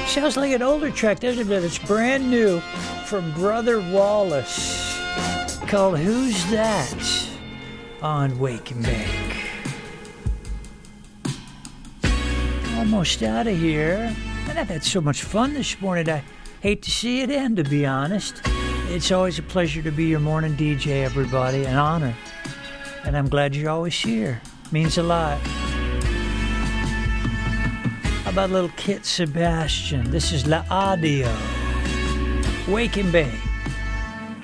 Sounds like an older track, doesn't it? But it's brand new from Brother Wallace, called Who's That? On Wake and Bake. Almost out of here. And I've had so much fun this morning, I hate to see it end, to be honest. It's always a pleasure to be your morning DJ, everybody. An honor. And I'm glad you're always here. Means a lot. How about little Kit Sebastian? This is La Audio. Wake and Bake.